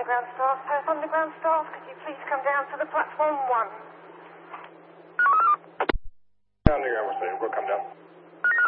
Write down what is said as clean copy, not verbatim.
Underground staff, Perth Underground staff, could you please come down to the platform 1?